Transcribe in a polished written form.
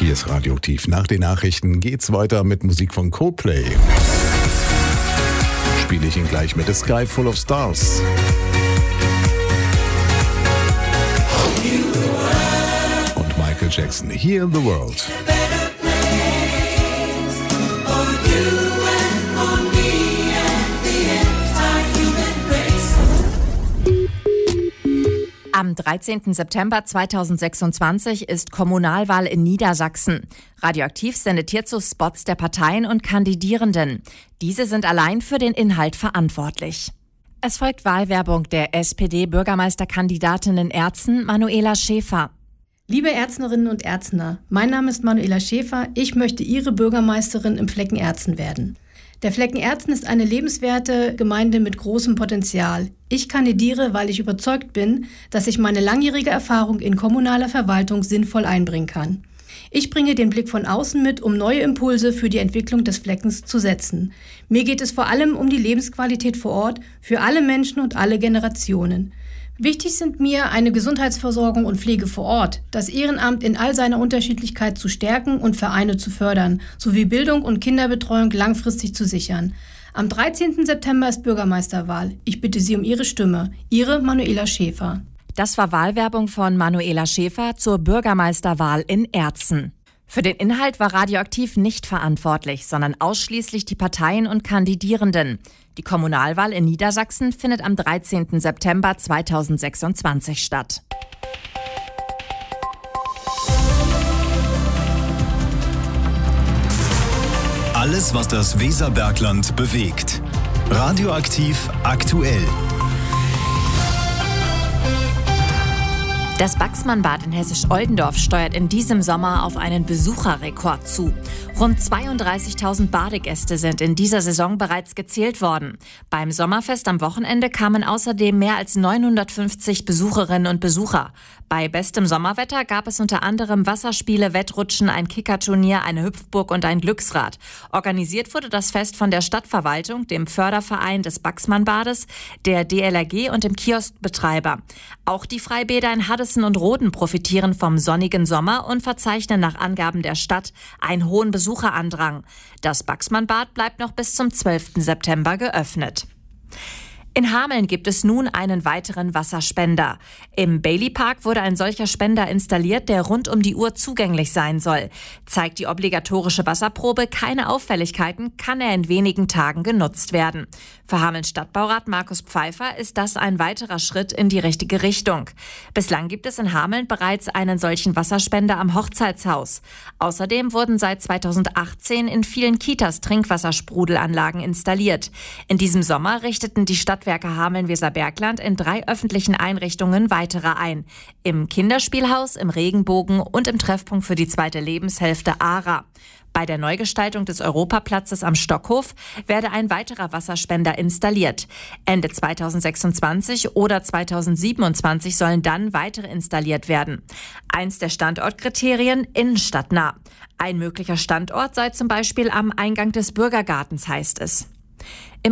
Hier ist Radioaktiv. Nach den Nachrichten geht's weiter mit Musik von Coldplay. Spiele ich ihn gleich mit The Sky Full of Stars. Und Michael Jackson, Here in the World. Am 13. September 2026 ist Kommunalwahl in Niedersachsen. Radioaktiv sendet hierzu Spots der Parteien und Kandidierenden. Diese sind allein für den Inhalt verantwortlich. Es folgt Wahlwerbung der SPD-Bürgermeisterkandidatin in Erzen, Manuela Schäfer. Liebe Erznerinnen und Erzner, mein Name ist Manuela Schäfer. Ich möchte Ihre Bürgermeisterin im Flecken Erzen werden. Der Flecken Erzen ist eine lebenswerte Gemeinde mit großem Potenzial. Ich kandidiere, weil ich überzeugt bin, dass ich meine langjährige Erfahrung in kommunaler Verwaltung sinnvoll einbringen kann. Ich bringe den Blick von außen mit, um neue Impulse für die Entwicklung des Fleckens zu setzen. Mir geht es vor allem um die Lebensqualität vor Ort für alle Menschen und alle Generationen. Wichtig sind mir eine Gesundheitsversorgung und Pflege vor Ort, das Ehrenamt in all seiner Unterschiedlichkeit zu stärken und Vereine zu fördern, sowie Bildung und Kinderbetreuung langfristig zu sichern. Am 13. September ist Bürgermeisterwahl. Ich bitte Sie um Ihre Stimme. Ihre Manuela Schäfer. Das war Wahlwerbung von Manuela Schäfer zur Bürgermeisterwahl in Erzen. Für den Inhalt war Radioaktiv nicht verantwortlich, sondern ausschließlich die Parteien und Kandidierenden. Die Kommunalwahl in Niedersachsen findet am 13. September 2026 statt. Alles, was das Weserbergland bewegt. Radioaktiv aktuell. Das Baxmann-Bad in Hessisch-Oldendorf steuert in diesem Sommer auf einen Besucherrekord zu. Rund 32.000 Badegäste sind in dieser Saison bereits gezählt worden. Beim Sommerfest am Wochenende kamen außerdem mehr als 950 Besucherinnen und Besucher. Bei bestem Sommerwetter gab es unter anderem Wasserspiele, Wettrutschen, ein Kickerturnier, eine Hüpfburg und ein Glücksrad. Organisiert wurde das Fest von der Stadtverwaltung, dem Förderverein des Baxmann-Bades, der DLRG und dem Kioskbetreiber. Auch die Freibäder in Haddesen und Roden profitieren vom sonnigen Sommer und verzeichnen nach Angaben der Stadt einen hohen Besucherandrang. Das Baxmann-Bad bleibt noch bis zum 12. September geöffnet. In Hameln gibt es nun einen weiteren Wasserspender. Im Bailey Park wurde ein solcher Spender installiert, der rund um die Uhr zugänglich sein soll. Zeigt die obligatorische Wasserprobe keine Auffälligkeiten, kann er in wenigen Tagen genutzt werden. Für Hamelns Stadtbaurat Markus Pfeiffer ist das ein weiterer Schritt in die richtige Richtung. Bislang gibt es in Hameln bereits einen solchen Wasserspender am Hochzeitshaus. Außerdem wurden seit 2018 in vielen Kitas Trinkwassersprudelanlagen installiert. In diesem Sommer richteten die Stadtwerke Hameln-Weserbergland in 3 öffentlichen Einrichtungen weitere ein. Im Kinderspielhaus, im Regenbogen und im Treffpunkt für die zweite Lebenshälfte ARA. Bei der Neugestaltung des Europaplatzes am Stockhof werde ein weiterer Wasserspender installiert. Ende 2026 oder 2027 sollen dann weitere installiert werden. Eins der Standortkriterien: innenstadtnah. Ein möglicher Standort sei zum Beispiel am Eingang des Bürgergartens, heißt es.